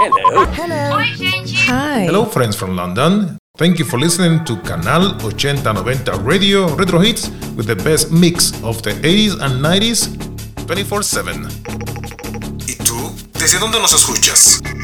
Hello. Oi, gente. Hi. Hello, friends from London. Thank you for listening to Canal 8090 Radio Retro Hits with the best mix of the 80s and 90s 24/7. ¿Y tú? ¿Desde dónde nos escuchas?